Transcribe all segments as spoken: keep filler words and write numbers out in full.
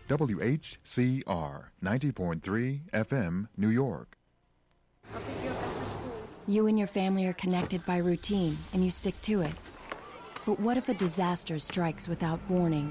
W H C R ninety point three F M, New York. You and your family are connected by routine, and you stick to it. But what if a disaster strikes without warning?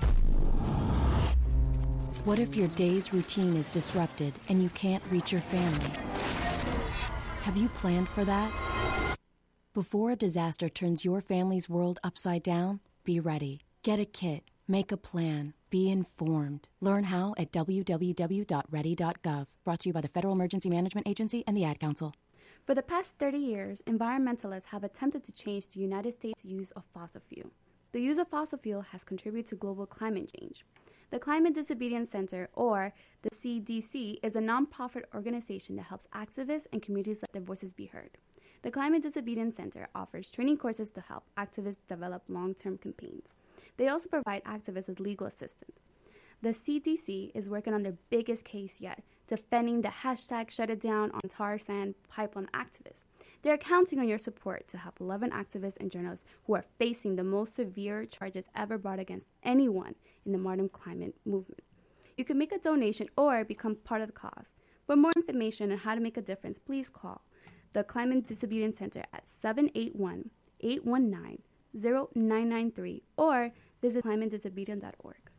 What if your day's routine is disrupted and you can't reach your family? Have you planned for that? Before a disaster turns your family's world upside down, be ready. Get a kit. Make a plan. Be informed. Learn how at w w w dot ready dot gov. Brought to you by the Federal Emergency Management Agency and the Ad Council. For the past thirty years, environmentalists have attempted to change the United States' use of fossil fuel. The use of fossil fuel has contributed to global climate change. The Climate Disobedience Center, or the C D C, is a nonprofit organization that helps activists and communities let their voices be heard. The Climate Disobedience Center offers training courses to help activists develop long-term campaigns. They also provide activists with legal assistance. The C D C is working on their biggest case yet, defending the hashtag Shut It Down on tar sand pipeline activists. They are counting on your support to help eleven activists and journalists who are facing the most severe charges ever brought against anyone in the modern climate movement. You can make a donation or become part of the cause. For more information on how to make a difference, please call the Climate Disobedience Center at seven eight one, eight one nine, zero nine nine three or visit climate disobedience dot org.